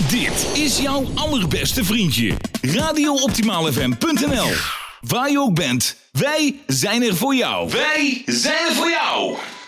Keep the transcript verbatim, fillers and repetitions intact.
Dit is jouw allerbeste vriendje. radio optimaal f m punt n l. Waar je ook bent, wij zijn er voor jou. Wij zijn er voor jou.